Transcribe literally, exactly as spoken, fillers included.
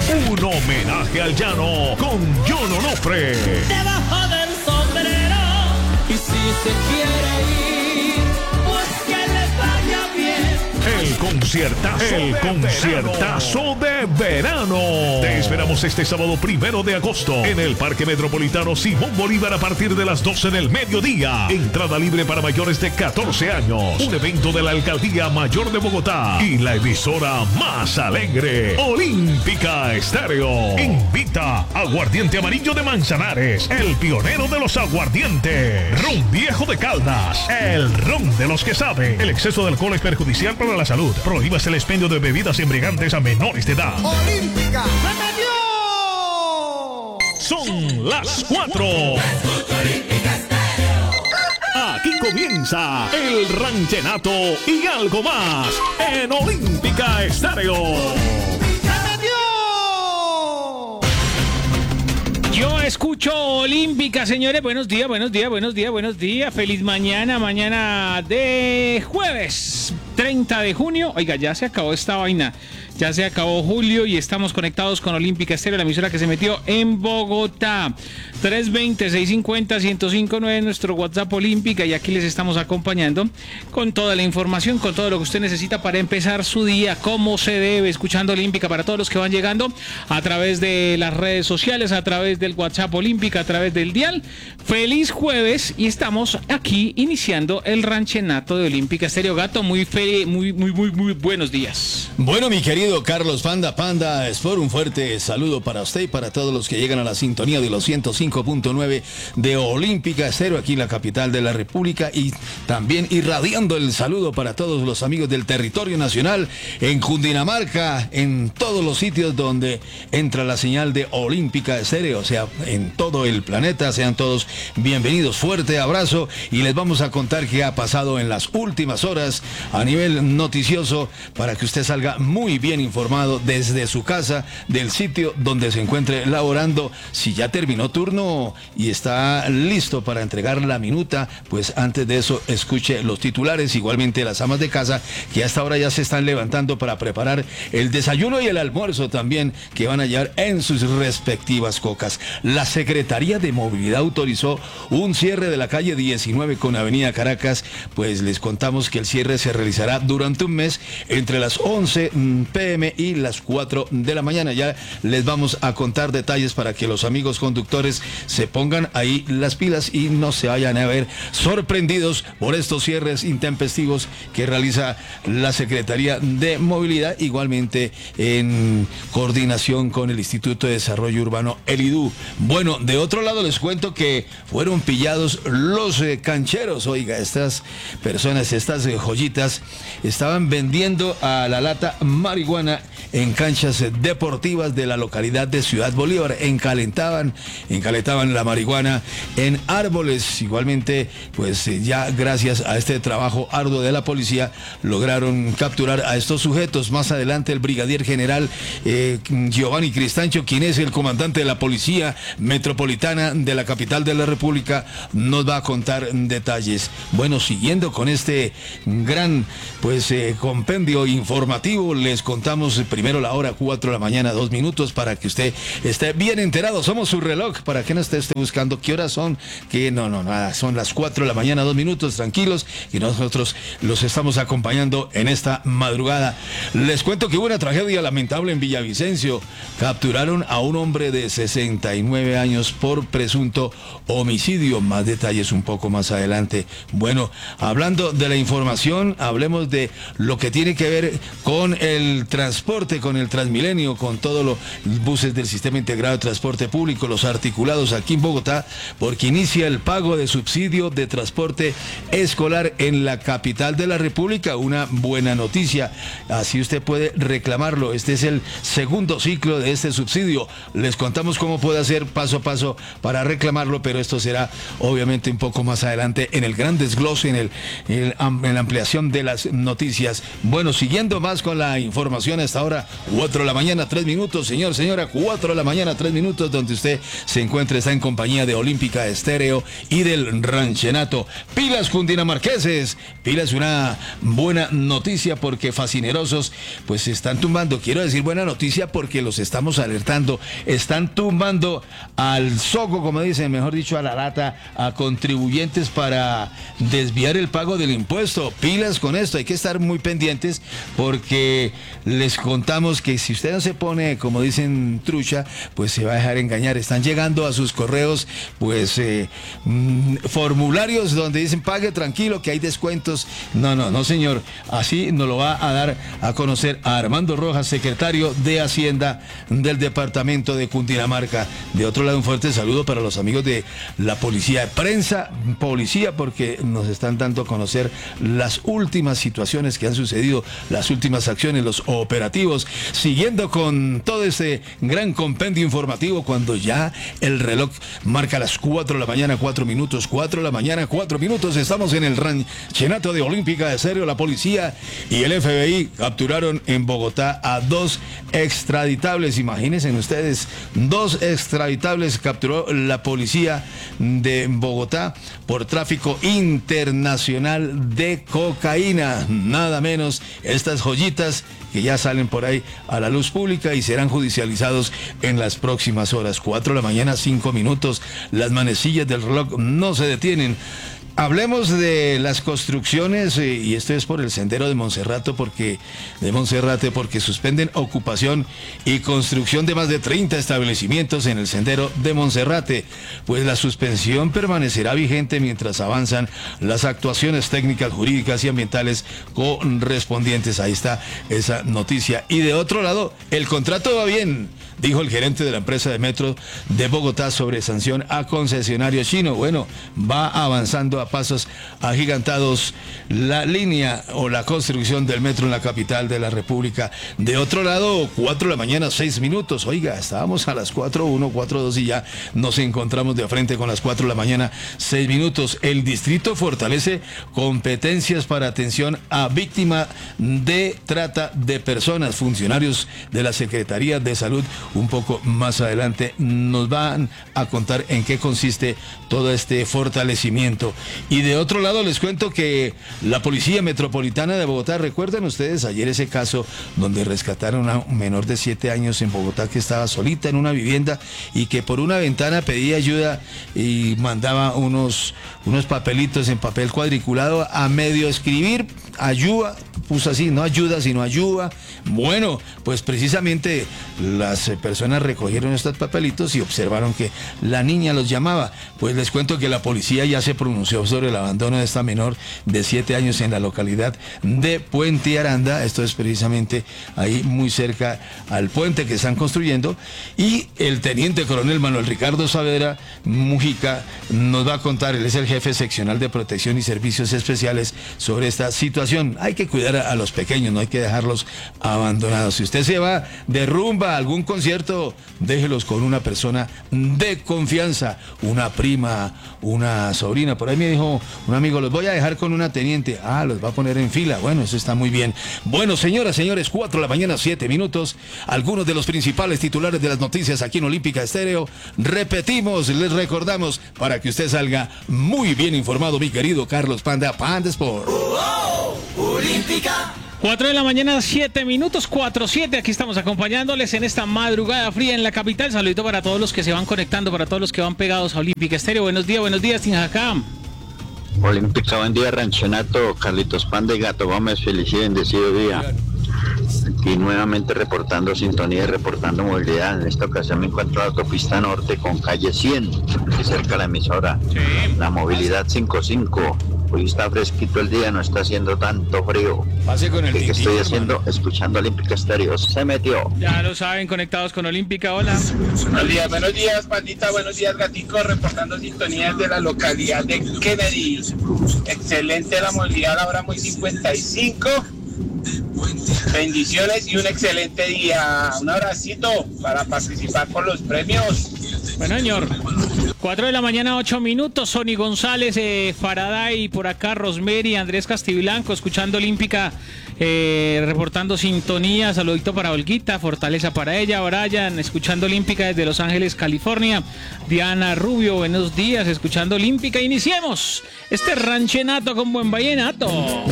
Un homenaje al llano con John Onofre. Debajo del sombrero. Y si se quiere ir, pues que le vaya bien. El conciertazo, el de conciertazo verano. de verano. Te esperamos este sábado primero de agosto en el Parque Metropolitano Simón Bolívar a partir de las doce del mediodía. Entrada libre para mayores de catorce años. Un evento de la Alcaldía Mayor de Bogotá y la emisora más alegre, Olímpica Estéreo. Invita Aguardiente Amarillo de Manzanares, el pionero de los aguardientes. Ron Viejo de Caldas, el ron de los que sabe. El exceso de alcohol es perjudicial para la salud. Prohíbas el expendio de bebidas embriagantes a menores de edad. ¡Olímpica! ¡Se metió! Son las cuatro. Aquí comienza el ranchenato y algo más en Olímpica Estéreo. Yo escucho Olímpica, señores. Buenos días, buenos días, buenos días, buenos días. Feliz mañana, mañana de jueves treinta de junio. Oiga, ya se acabó esta vaina. Ya se acabó julio y estamos conectados con Olímpica Estéreo, la emisora que se metió en Bogotá. tres veinte, seiscientos cincuenta, ciento cinco nueve, nuestro WhatsApp Olímpica, y aquí les estamos acompañando con toda la información, con todo lo que usted necesita para empezar su día, como se debe, escuchando Olímpica para todos los que van llegando a través de las redes sociales, a través del WhatsApp Olímpica, a través del dial. Feliz jueves y estamos aquí iniciando el ranchenato de Olímpica Estéreo. Gato, muy, fe, muy, muy, muy, muy buenos días. Bueno, mi querido Carlos Panda Panda Sport, un fuerte saludo para usted y para todos los que llegan a la sintonía de los ciento cinco punto nueve de Olímpica Estéreo, aquí en la capital de la República, y también irradiando el saludo para todos los amigos del territorio nacional, en Cundinamarca, en todos los sitios donde entra la señal de Olímpica Estéreo, o sea, en todo el planeta. Sean todos bienvenidos, fuerte abrazo, y les vamos a contar qué ha pasado en las últimas horas a nivel noticioso para que usted salga muy bien informado desde su casa, del sitio donde se encuentre laborando. Si ya terminó turno y está listo para entregar la minuta, pues antes de eso escuche los titulares. Igualmente las amas de casa que hasta ahora ya se están levantando para preparar el desayuno y el almuerzo también, que van a llevar en sus respectivas cocas. La Secretaría de Movilidad autorizó un cierre de la calle diecinueve con Avenida Caracas. Pues les contamos que el cierre se realizará durante un mes entre las once pe eme y las cuatro de la mañana. Ya les vamos a contar detalles para que los amigos conductores se pongan ahí las pilas y no se vayan a ver sorprendidos por estos cierres intempestivos que realiza la Secretaría de Movilidad, igualmente en coordinación con el Instituto de Desarrollo Urbano, el I D U. Bueno, de otro lado les cuento que fueron pillados los eh, cancheros. Oiga, estas personas, estas eh, joyitas, estaban vendiendo a la lata marihuana en canchas deportivas de la localidad de Ciudad Bolívar. Encalentaban, encalentaban la marihuana en árboles. Igualmente, pues ya gracias a este trabajo arduo de la policía lograron capturar a estos sujetos. Más adelante el brigadier general eh, Giovanni Cristancho, quien es el comandante de la Policía Metropolitana de la capital de la República, nos va a contar detalles. Bueno, siguiendo con este gran pues eh, compendio informativo, les contamos primero la hora, cuatro de la mañana, dos minutos, para que usted esté bien enterado. Somos su reloj, para que no esté, esté buscando qué horas son, que no, no, nada, son las cuatro de la mañana, dos minutos, tranquilos, y nosotros los estamos acompañando en esta madrugada. Les cuento que hubo una tragedia lamentable en Villavicencio. Capturaron a un hombre de sesenta y nueve años por presunto homicidio. Más detalles un poco más adelante. Bueno, hablando de la información, hablemos de lo que tiene que ver con el transporte, con el Transmilenio, con todos los buses del Sistema Integrado de Transporte Público, los articulados aquí en Bogotá, porque inicia el pago de subsidio de transporte escolar en la capital de la República. Una buena noticia, así usted puede reclamarlo. Este es el segundo ciclo de este subsidio. Les contamos cómo puede hacer paso a paso para reclamarlo, pero esto será obviamente un poco más adelante en el gran desglose, en, el, en, el, en la ampliación de las noticias. Bueno, siguiendo más con la información información a esta hora, cuatro de la mañana, tres minutos, señor, señora, cuatro de la mañana, tres minutos, donde usted se encuentre, está en compañía de Olímpica Estéreo y del Ranchenato. Pilas cundinamarqueses, pilas, una buena noticia porque fascinerosos, pues se están tumbando, quiero decir buena noticia porque los estamos alertando, están tumbando al zoco, como dicen, mejor dicho, a la lata, a contribuyentes para desviar el pago del impuesto. Pilas con esto, hay que estar muy pendientes porque les contamos que si usted no se pone, como dicen, trucha, pues se va a dejar engañar. Están llegando a sus correos pues eh, mm, formularios donde dicen pague tranquilo que hay descuentos. No, no, no señor, así nos lo va a dar a conocer a Armando Rojas, secretario de Hacienda del departamento de Cundinamarca. De otro lado, un fuerte saludo para los amigos de la policía de prensa, policía, porque nos están dando a conocer las últimas situaciones que han sucedido, las últimas acciones, los operativos, siguiendo con todo este gran compendio informativo cuando ya el reloj marca las cuatro de la mañana, cuatro minutos, cuatro de la mañana, cuatro minutos, estamos en el Ranchenato de Olímpica Estéreo. La policía y el F B I capturaron en Bogotá a dos extraditables, imagínense ustedes, dos extraditables capturó la policía de Bogotá por tráfico internacional de cocaína, nada menos, estas joyitas que ya salen por ahí a la luz pública y serán judicializados en las próximas horas. Cuatro de la mañana, cinco minutos, las manecillas del reloj no se detienen. Hablemos de las construcciones, eh, y esto es por el sendero de Monserrate, porque, de Monserrate, porque suspenden ocupación y construcción de más de treinta establecimientos en el sendero de Monserrate, pues la suspensión permanecerá vigente mientras avanzan las actuaciones técnicas, jurídicas y ambientales correspondientes. Ahí está esa noticia. Y de otro lado, el contrato va bien, dijo el gerente de la empresa de metro de Bogotá sobre sanción a concesionario chino. Bueno, va avanzando a pasos agigantados la línea o la construcción del metro en la capital de la República. De otro lado, cuatro de la mañana, seis minutos. Oiga, estábamos a las cuatro uno, cuatro dos y ya nos encontramos de frente con las cuatro de la mañana, seis minutos. El distrito fortalece competencias para atención a víctimas de trata de personas. Funcionarios de la Secretaría de Salud un poco más adelante nos van a contar en qué consiste todo este fortalecimiento. Y de otro lado les cuento que la Policía Metropolitana de Bogotá, recuerdan ustedes ayer ese caso donde rescataron a un menor de siete años en Bogotá que estaba solita en una vivienda y que por una ventana pedía ayuda y mandaba unos, unos papelitos en papel cuadriculado a medio escribir, ayuda, puso así, no ayuda sino ayuda. Bueno, pues precisamente las personas recogieron estos papelitos y observaron que la niña los llamaba. Pues les cuento que la policía ya se pronunció sobre el abandono de esta menor de siete años en la localidad de Puente Aranda. Esto es precisamente ahí muy cerca al puente que están construyendo. Y el teniente coronel Manuel Ricardo Saavedra Mujica nos va a contar, él es el jefe seccional de protección y servicios especiales, sobre esta situación. Hay que cuidar a los pequeños, no hay que dejarlos abandonados. Si usted se va de rumba a algún concierto, déjelos con una persona de confianza, una prima, una sobrina. Por ahí me dijo un amigo, los voy a dejar con una teniente. Ah, los va a poner en fila. Bueno, eso está muy bien. Bueno, señoras, señores, cuatro de la mañana, siete minutos. Algunos de los principales titulares de las noticias aquí en Olímpica Estéreo. Repetimos, les recordamos, para que usted salga muy bien informado, mi querido Carlos Panda, Panda Sport. Oh, oh, Olímpica. cuatro de la mañana, siete minutos, cuatro siete. Aquí estamos acompañándoles en esta madrugada fría en la capital. Saludito para todos los que se van conectando, para todos los que van pegados a Olímpica Estéreo. Buenos días, buenos días, Tinjacam. Olímpica, buen día, Ranchenato, Carlitos Panda y Gato Gómez, feliz y bendecido día. Aquí nuevamente reportando sintonía y reportando movilidad. En esta ocasión me encuentro en la autopista norte con calle cien, aquí cerca de la emisora. Sí. La movilidad cinco cinco. Hoy está fresquito el día, no está haciendo tanto frío. Pase con el ¿Qué, tintín, ¿Qué estoy hermano? haciendo? Escuchando Olímpica Estéreo. Se metió. Ya lo saben, conectados con Olímpica, hola. Buenos días, buenos días, Pandita, buenos días, Gatico, reportando sintonías de la localidad de Kennedy. Excelente la movilidad, ahora muy cincuenta y cinco. Bendiciones y un excelente día. Un abracito para participar por los premios. Bueno, señor. cuatro de la mañana, ocho minutos. Sony González, eh, Faraday, por acá Rosemary, Andrés Castiblanco, escuchando Olímpica, eh, reportando sintonía. Saludito para Olguita, fortaleza para ella. Brian, escuchando Olímpica desde Los Ángeles, California. Diana Rubio, buenos días, escuchando Olímpica. Iniciemos este ranchenato con buen vallenato.